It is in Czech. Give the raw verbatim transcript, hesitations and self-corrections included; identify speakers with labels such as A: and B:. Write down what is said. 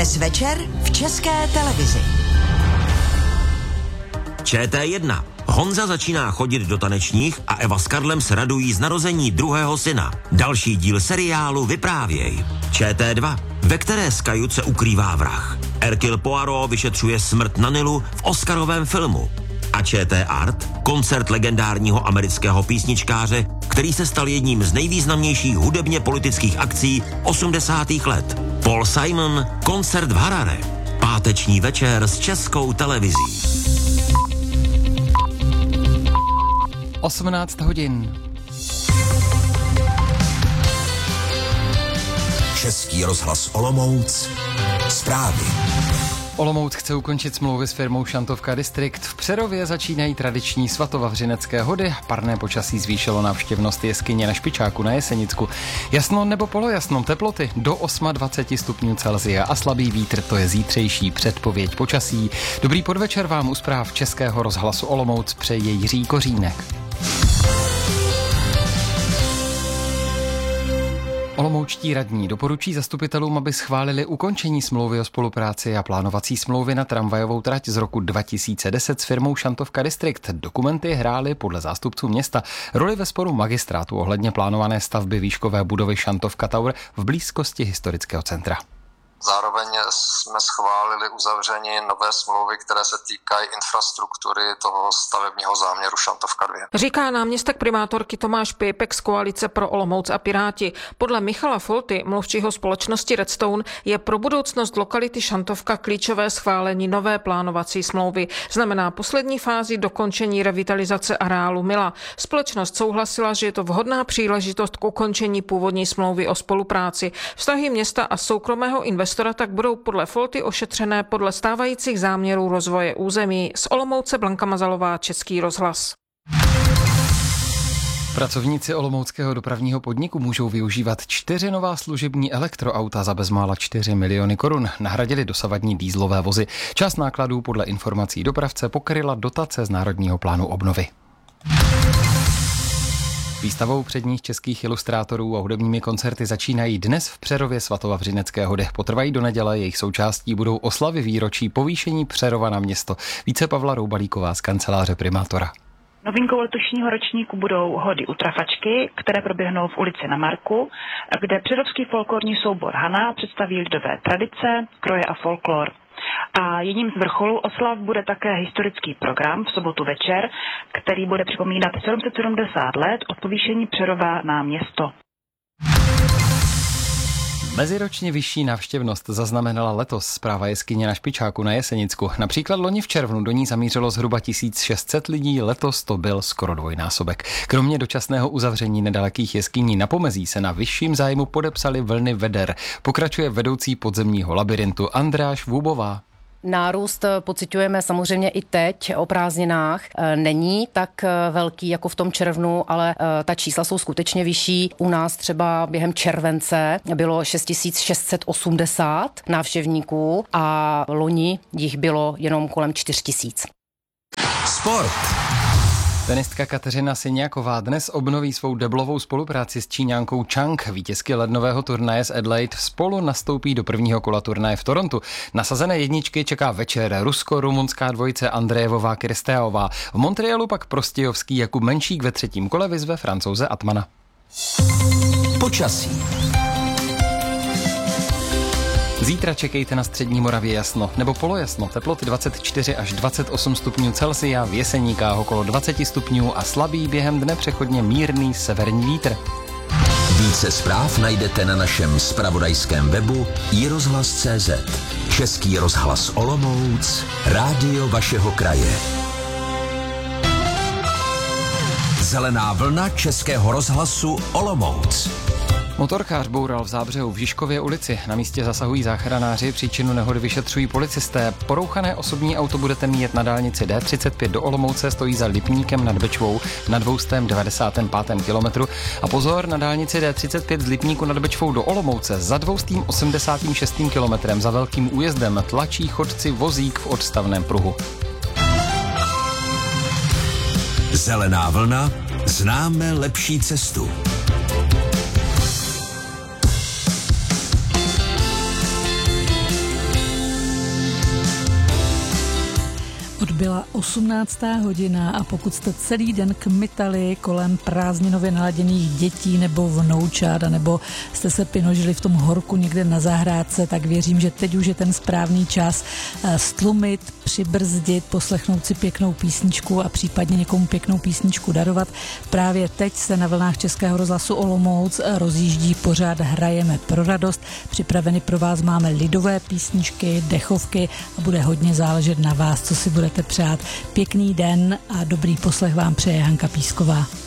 A: Dnes večer v České televizi.
B: Č T jedna. Honza začíná chodit do tanečních a Eva s Karlem se radují z narození druhého syna. Další díl seriálu Vyprávěj. Č T dva, ve které z kajut se ukrývá vrah. Hercule Poirot vyšetřuje smrt na Nilu v oscarovém filmu. A Č T Art, koncert legendárního amerického písničkáře, který se stal jedním z nejvýznamnějších hudebně politických akcí osmdesátých let. Paul Simon, koncert v Harare. Páteční večer s Českou televizí.
C: osmnáct hodin.
D: Český rozhlas Olomouc. Zprávy.
C: Olomouc chce ukončit smlouvy s firmou Šantovka District. V Přerově začínají tradiční svatovavřinecké hody. Parné počasí zvýšilo návštěvnost jeskyně na Špičáku na Jesenicku. Jasno nebo polojasno, teploty do dvacet osm stupňů Celsia a slabý vítr, to je zítřejší předpověď počasí. Dobrý podvečer vám u zpráv Českého rozhlasu Olomouc přeje Jiří Kořínek. Olomoučtí radní doporučí zastupitelům, aby schválili ukončení smlouvy o spolupráci a plánovací smlouvy na tramvajovou trať z roku dva tisíce deset s firmou Šantovka District. Dokumenty hrály podle zástupců města roli ve sporu magistrátu ohledně plánované stavby výškové budovy Šantovka Tower v blízkosti historického centra.
E: Zároveň jsme schválili uzavření nové smlouvy, které se týkají infrastruktury toho stavebního záměru Šantovka dva.
F: Říká náměstek primátorky Tomáš Pěpek z koalice pro Olomouc a Piráti. Podle Michala Folty, mluvčího společnosti Redstone, je pro budoucnost lokality Šantovka klíčové schválení nové plánovací smlouvy. Znamená poslední fázi dokončení revitalizace areálu Mila. Společnost souhlasila, že je to vhodná příležitost k ukončení původní smlouvy o spolupráci. Vztahy města a soukromého investora tak budou podle Folty ošetřené podle stávajících záměrů rozvoje území. Z Olomouce Blanka Mazalová, Český rozhlas.
C: Pracovníci olomouckého dopravního podniku můžou využívat čtyři nová služební elektroauta za bezmála čtyři miliony korun. Nahradili dosavadní dýzlové vozy. Část nákladů podle informací dopravce pokryla dotace z Národního plánu obnovy. Výstavou předních českých ilustrátorů a hudebními koncerty začínají dnes v Přerově svatovavřinecké hody. Potrvají do neděle, jejich součástí budou oslavy výročí povýšení Přerova na město. Více Pavla Roubalíková z kanceláře primátora.
G: Novinkou letošního ročníku budou hody u Trafačky, které proběhnou v ulici Na Marku, kde přerovský folklorní soubor Hana představí lidové tradice, kroje a folklor. A jedním z vrcholů oslav bude také historický program v sobotu večer, který bude připomínat sedm set sedmdesát let od povýšení Přerova na město.
C: Meziročně vyšší návštěvnost zaznamenala letos správa jeskyně na Špičáku na Jesenicku. Například loni v červnu do ní zamířilo zhruba tisíc šest set lidí, letos to byl skoro dvojnásobek. Kromě dočasného uzavření nedalekých jeskyní na pomezí se na vyšším zájmu podepsali vlny veder. Pokračuje vedoucí podzemního labirintu Andráš Vůbová.
H: Nárůst pociťujeme samozřejmě i teď o prázdninách. Není tak velký jako v tom červnu, ale ta čísla jsou skutečně vyšší. U nás třeba během července bylo šest tisíc šest set osmdesát návštěvníků a loni jich bylo jenom kolem čtyři tisíce.
D: Sport.
C: Tenistka Kateřina Syňáková dnes obnoví svou deblovou spolupráci s Číňankou Chang. Vítězky lednového turnaje z Adelaide spolu nastoupí do prvního kola turnaje v Torontu. Nasazené jedničky čeká večer rusko-rumunská dvojice Andrejevová Kristeová. V Montrealu pak Prostějovský Jakub Menšík ve třetím kole vyzve Francouze Atmana.
D: Počasí.
C: Zítra čekejte na střední Moravě jasno nebo polojasno, teploty dvacet čtyři až dvacet osm stupňů Celsia, v Jeseníkách okolo dvacet stupňů a slabý během dne přechodně mírný severní vítr.
D: Více zpráv najdete na našem zpravodajském webu i rozhlas tečka cé zet. Český rozhlas Olomouc, rádio vašeho kraje. Zelená vlna Českého rozhlasu Olomouc.
C: Motorkář boural v Zábřehu v Žižkově ulici. Na místě zasahují záchranáři, příčinu nehody vyšetřují policisté. Porouchané osobní auto budete mít na dálnici D třicet pět do Olomouce, stojí za Lipníkem nad Bečvou na dvě stě devadesát pět kilometru. A pozor, na dálnici D třicet pět z Lipníku nad Bečvou do Olomouce za dvě stě osmdesát šest kilometrem za velkým újezdem tlačí chodci vozík v odstavném pruhu.
D: Zelená vlna, známe lepší cestu.
I: byla osmnáctá hodina a pokud jste celý den kmitali kolem prázdninově naladěných dětí nebo vnoučat, nebo jste se pinožili v tom horku někde na zahrádce, tak věřím, že teď už je ten správný čas stlumit, přibrzdit, poslechnout si pěknou písničku a případně někomu pěknou písničku darovat. Právě teď se na vlnách Českého rozhlasu Olomouc rozjíždí pořád Hrajeme pro radost. Připraveny pro vás máme lidové písničky, dechovky a bude hodně záležet na vás, co si budete přát. Pěkný den a dobrý poslech vám přeje Hanka Písková.